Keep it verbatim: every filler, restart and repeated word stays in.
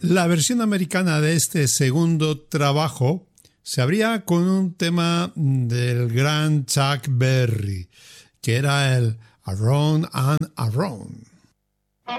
La versión americana de este segundo trabajo se abría con un tema del gran Chuck Berry, que era el Around and Around.